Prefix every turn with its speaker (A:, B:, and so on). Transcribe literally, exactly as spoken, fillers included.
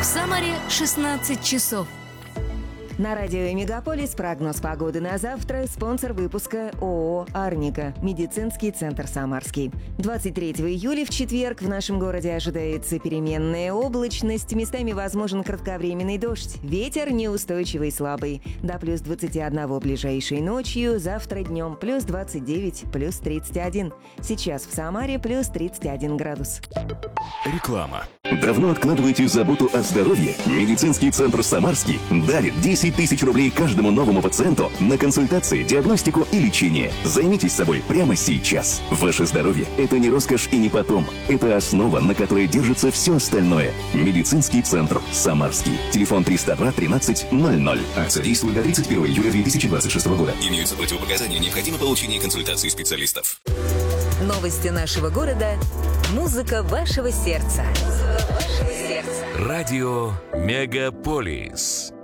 A: Самаре шестнадцать часов.
B: На радио «Мегаполис» прогноз погоды на завтра. Спонсор выпуска ООО «Арника». Медицинский центр «Самарский». двадцать третьего июля в четверг в нашем городе ожидается переменная облачность. Местами возможен кратковременный дождь. Ветер неустойчивый слабый. До плюс двадцати одного ближайшей ночью. Завтра днем плюс двадцать девять, плюс тридцать один. Сейчас в Самаре плюс тридцать один градус.
C: Реклама.
D: Давно откладываете заботу о здоровье? Медицинский центр «Самарский» дарит десять тысяч рублей каждому новому пациенту на консультации, диагностику и лечение. Займитесь собой прямо сейчас. Ваше здоровье – это не роскошь и не потом. Это основа, на которой держится все остальное. Медицинский центр «Самарский». Телефон триста два тринадцать ноль ноль.
E: Акция действует до тридцать первого июля две тысячи двадцать шестого года.
F: Имеются противопоказания, необходимо получение консультации специалистов.
G: Новости нашего города. Музыка вашего сердца. Музыка вашего сердца.
C: Радио «Мегаполис».